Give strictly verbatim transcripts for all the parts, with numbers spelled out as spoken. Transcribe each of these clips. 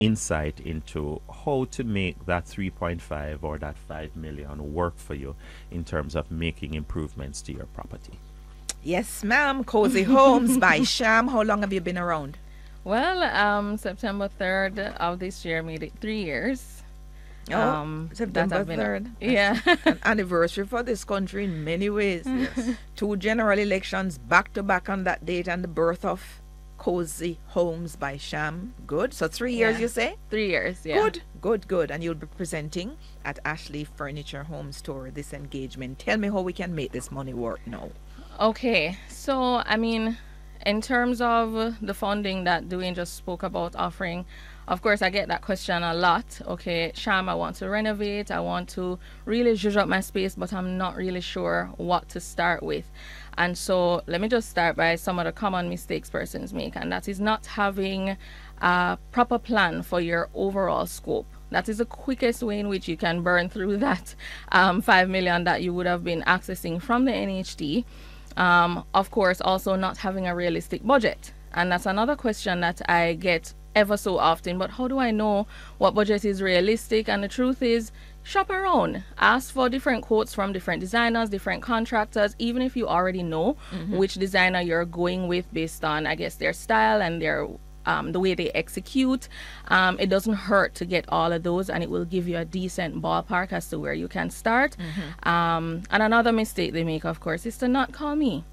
insight into how to make that three point five or that five million work for you in terms of making improvements to your property. Yes, ma'am. Cozy Homes by Sham. How long have you been around? Well, um, September third of this year made it three years. Oh, um, September third. Yeah. An anniversary for this country in many ways. Yes. Two general elections back to back on that date, and the birth of Cozy Homes by Sham. Good. So three years, Yeah. you say? Three years, yeah. Good, good, good. And you'll be presenting at Ashley Furniture Home Store this engagement. Tell me how we can make this money work now. Okay, so I mean, in terms of the funding that Dwayne just spoke about offering, of course, I get that question a lot. Okay, Sham, I want to renovate. I want to really zhuzh up my space, but I'm not really sure what to start with. And so let me just start by some of the common mistakes persons make, and that is not having a proper plan for your overall scope. That is the quickest way in which you can burn through that um, five million that you would have been accessing from the N H T. Um, of course, also not having a realistic budget. And that's another question that I get ever so often. But how do I know what budget is realistic? And the truth is, shop around. Ask for different quotes from different designers, different contractors, even if you already know mm-hmm. which designer you're going with based on, I guess, their style and their Um, the way they execute. Um, it doesn't hurt to get all of those, and it will give you a decent ballpark as to where you can start. Mm-hmm. Um, and another mistake they make, of course, is to not call me.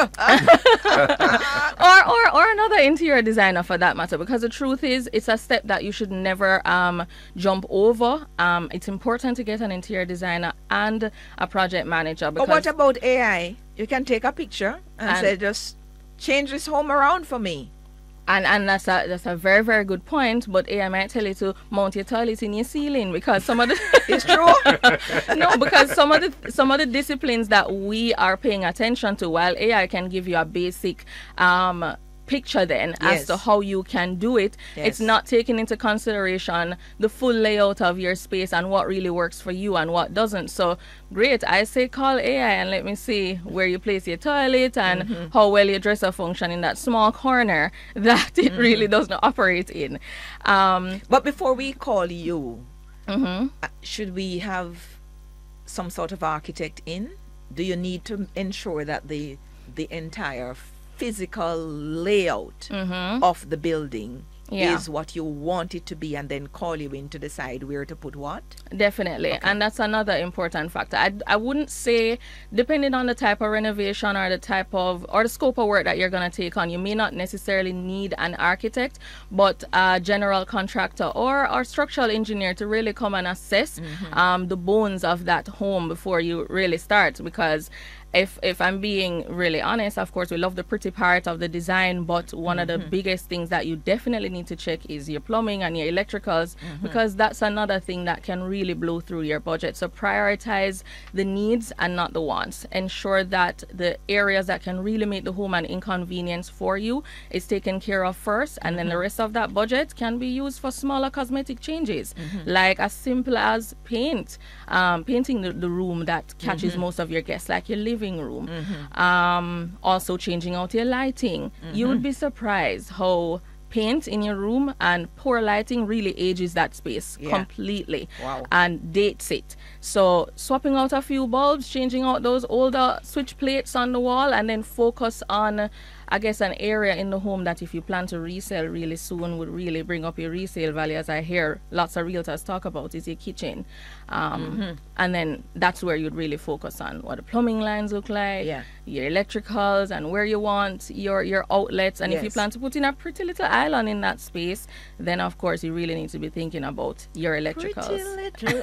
or, or or another interior designer for that matter, because the truth is it's a step that you should never um, jump over. Um, it's important to get an interior designer and a project manager. But what about A I? You can take a picture and, and say, just change this home around for me. And and that's a that's a very, very good point. But A I might tell you to mount your toilet in your ceiling, because some of the it's true. No, because some of the some of the disciplines that we are paying attention to, while A I can give you a basic um picture then yes. as to how you can do it, yes. it's not taking into consideration the full layout of your space and what really works for you and what doesn't. So great, I say call A I and let me see where you place your toilet and mm-hmm. how well your dresser function in that small corner that it mm-hmm. really doesn't operate in. Um, but before we call you, mm-hmm. uh, should we have some sort of architect in? Do you need to ensure that the the entire physical layout mm-hmm. of the building yeah. is what you want it to be, and then call you in to decide where to put what? Definitely. Okay. And that's another important factor. I, I wouldn't say, depending on the type of renovation or the type of or the scope of work that you're going to take on, you may not necessarily need an architect, but a general contractor or or structural engineer to really come and assess mm-hmm. um, the bones of that home before you really start. Because If if I'm being really honest, of course, we love the pretty part of the design, but one mm-hmm. of the biggest things that you definitely need to check is your plumbing and your electricals, mm-hmm. because that's another thing that can really blow through your budget. So prioritize the needs and not the wants. Ensure that the areas that can really make the home an inconvenience for you is taken care of first, and mm-hmm. then the rest of that budget can be used for smaller cosmetic changes, mm-hmm. like as simple as paint, um, painting the, the room that catches mm-hmm. most of your guests, like your living room. Mm-hmm. Um, also changing out your lighting. Mm-hmm. You would be surprised how paint in your room and poor lighting really ages that space yeah. completely wow. and dates it. So swapping out a few bulbs, changing out those older switch plates on the wall, and then focus on, I guess, an area in the home that if you plan to resell really soon would really bring up your resale value, as I hear lots of realtors talk about, is your kitchen. Um, mm-hmm. And then that's where you'd really focus on what the plumbing lines look like, yeah. your electricals, and where you want your, your outlets. And yes. if you plan to put in a pretty little island in that space, then of course you really need to be thinking about your electricals. Pretty little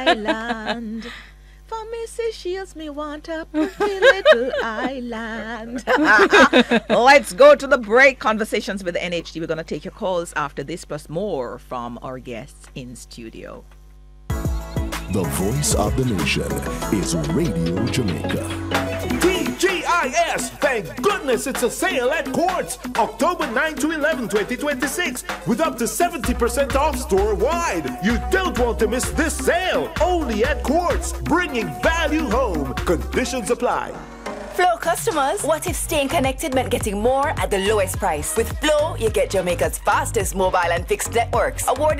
island. For Missus Shields, me want a pretty little island. Let's go to the break. Conversations with the N H T. We're going to take your calls after this, plus more from our guests in studio. The voice of the nation is Radio Jamaica. T G I S, thank goodness it's a sale at Quartz, October ninth to eleventh, twenty twenty-six, with up to seventy percent off store-wide. You don't want to miss this sale, only at Quartz, bringing value home. Conditions apply. Flow customers, what if staying connected meant getting more at the lowest price? With Flow, you get Jamaica's fastest mobile and fixed networks. Awarded